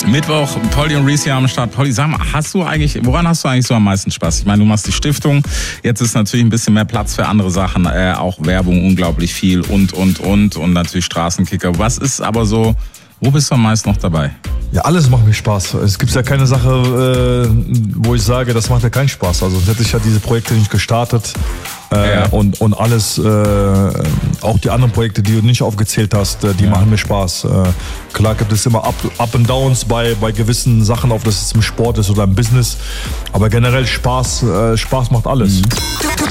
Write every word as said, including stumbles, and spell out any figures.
Mittwoch, Polly und Reese hier am Start. Polly, sag mal, hast du eigentlich, woran hast du eigentlich so am meisten Spaß? Ich meine, du machst die Stiftung, jetzt ist natürlich ein bisschen mehr Platz für andere Sachen, äh, auch Werbung unglaublich viel und, und, und und natürlich Straßenkicker. Was ist aber so, wo bist du am meisten noch dabei? Ja, alles macht mir Spaß. Es gibt ja keine Sache, äh, wo ich sage, das macht ja keinen Spaß. Also hätte ich ja diese Projekte nicht gestartet äh, ja. und, und alles, äh, auch die anderen Projekte, die du nicht aufgezählt hast, äh, die ja. machen mir Spaß. Äh, klar gibt es immer Up, Up and Downs bei, bei gewissen Sachen, ob das jetzt im Sport ist oder im Business. Aber generell Spaß, äh, Spaß macht alles. Mhm.